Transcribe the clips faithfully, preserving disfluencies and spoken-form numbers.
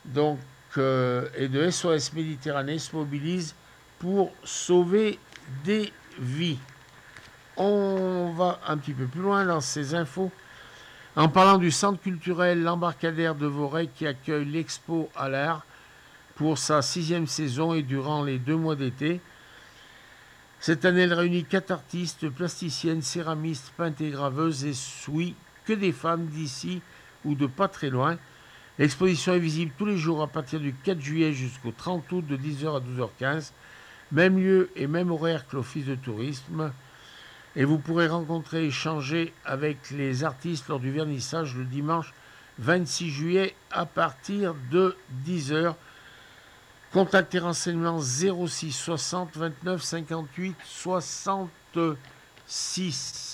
donc, euh, et de S O S Méditerranée se mobilisent pour sauver des vies. On va un petit peu plus loin dans ces infos en parlant du centre culturel L'Embarcadère de Voray qui accueille l'Expo à l'art pour sa sixième saison et durant les deux mois d'été. Cette année, elle réunit quatre artistes, plasticiennes, céramistes, peintres et graveuses et oui, que des femmes d'ici ou de pas très loin. L'exposition est visible tous les jours à partir du quatre juillet jusqu'au trente août de dix heures à douze heures quinze. Même lieu et même horaire que l'Office de tourisme. Et vous pourrez rencontrer et échanger avec les artistes lors du vernissage le dimanche vingt-six juillet à partir de dix heures. Contact et renseignements zéro six soixante vingt-neuf cinquante-huit soixante-six.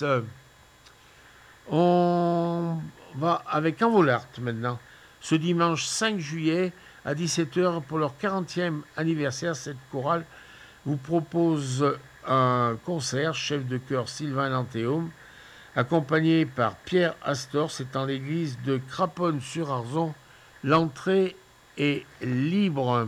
On va avec Envolart maintenant. Ce dimanche cinq juillet à dix-sept heures pour leur quarantième anniversaire, cette chorale vous propose un concert, chef de chœur Sylvain Lantéum, accompagné par Pierre Astor. C'est en l'église de Craponne-sur-Arzon. L'entrée est libre.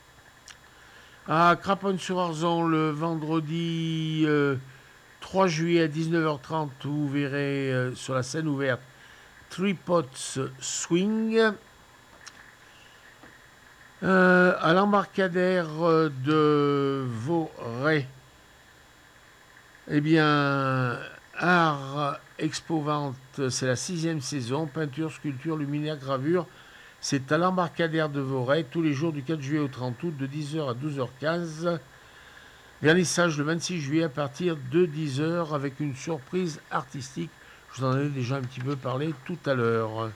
À Craponne-sur-Arzon, le vendredi euh, trois juillet à dix-neuf heures trente, vous verrez euh, sur la scène ouverte Tripods Swing. Euh, à l'embarcadère de Voray, eh bien, Art Expo Vente, c'est la sixième saison, peinture, sculpture, luminaire, gravure. C'est à l'embarcadère de Voray, tous les jours du quatre juillet au trente août, de dix heures à douze heures quinze. Vernissage le vingt-six juillet à partir de dix heures avec une surprise artistique. Je vous en ai déjà un petit peu parlé tout à l'heure.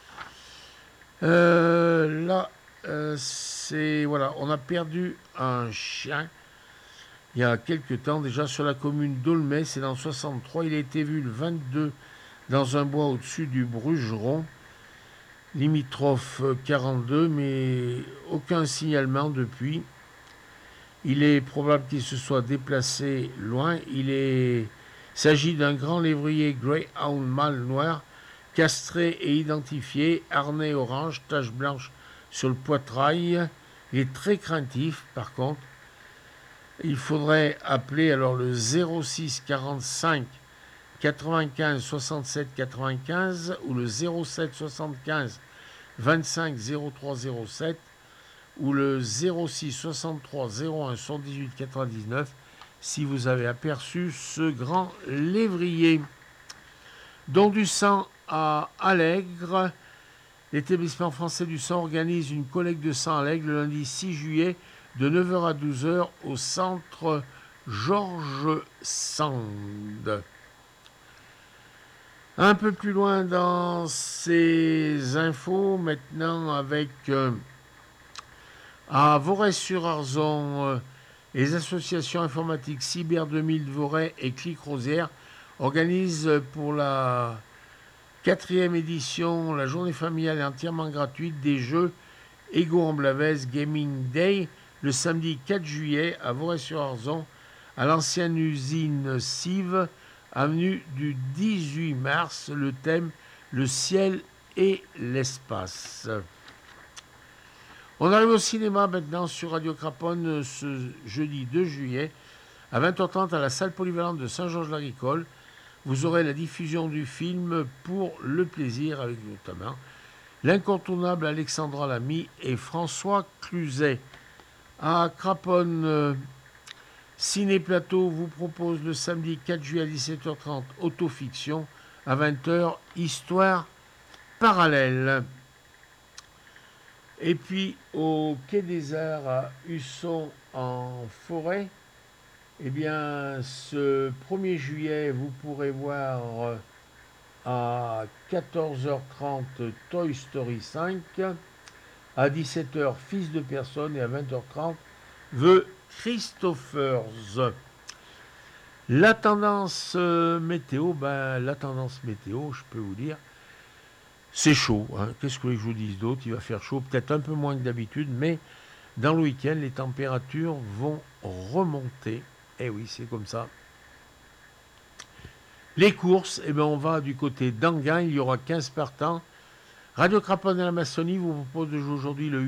Euh, là, euh, c'est voilà, on a perdu un chien il y a quelques temps déjà sur la commune d'Aulnay, c'est dans soixante-trois. Il a été vu le vingt-deux dans un bois au-dessus du Brugeron, limitrophe quarante-deux, mais aucun signalement depuis. Il est probable qu'il se soit déplacé loin. Il est... s'agit d'un grand lévrier Greyhound mâle noir, castré et identifié, harnais orange, tache blanche sur le poitrail. Il est très craintif par contre. Il faudrait appeler alors le zéro six quarante-cinq quatre-vingt-quinze soixante-sept quatre-vingt-quinze ou le zéro sept soixante-quinze vingt-cinq zéro trois zéro sept ou le zéro six soixante-trois zéro un soixante-dix-huit quatre-vingt-dix-neuf si vous avez aperçu ce grand lévrier. Don du sang à Allègre. L'établissement français du sang organise une collecte de sang à Allègre le lundi six juillet de neuf heures à douze heures au centre Georges Sand. Un peu plus loin dans ces infos, maintenant avec euh, à Voray-sur-Arzon, euh, les associations informatiques Cyber deux mille de Voray et Clic Rosière organisent pour la quatrième édition, la journée familiale et entièrement gratuite des jeux Ego en Blavès Gaming Day le samedi quatre juillet à Voray-sur-Arzon, à l'ancienne usine Cive, avenue du dix-huit mars. Le thème, le ciel et l'espace. On arrive au cinéma maintenant sur Radio Craponne ce jeudi deux juillet à vingt heures trente à la salle polyvalente de Saint-Georges-l'Agricole. Vous aurez la diffusion du film Pour le plaisir avec notamment l'incontournable Alexandra Lamy et François Cluzet. À Craponne, euh, Ciné Plateau vous propose le samedi quatre juillet à dix-sept heures trente Autofiction, à vingt heures Histoire parallèle. Et puis au Quai des Arts à Husson en Forêt, eh bien ce premier juillet vous pourrez voir à quatorze heures trente Toy Story cinq, à dix-sept heures Fils de personne et à vingt heures trente The Christophers. La tendance euh, météo, ben, la tendance météo, je peux vous dire, c'est chaud. Hein. Qu'est-ce que je vous dise d'autre? Il va faire chaud, peut-être un peu moins que d'habitude, mais dans le week-end, les températures vont remonter. Eh oui, c'est comme ça. Les courses, eh ben, on va du côté d'Anguin, il y aura quinze partants. Radio Craponne et la Maçonnie vous propose de jouer aujourd'hui le